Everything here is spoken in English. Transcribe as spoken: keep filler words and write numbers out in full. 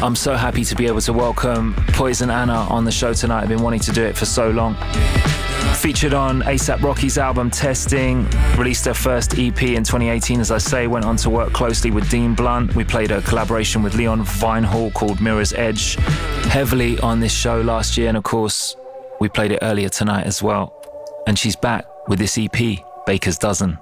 I'm so happy to be able to welcome Poison Anna on the show tonight. I've been wanting to do it for so long. Featured on ASAP Rocky's album Testing, released her first E P in twenty eighteen, as I say, went on to work closely with Dean Blunt. We played a collaboration with Leon Vinehall called Mirror's Edge heavily on this show last year, and of course, we played it earlier tonight as well. And she's back with this E P, Baker's Dozen.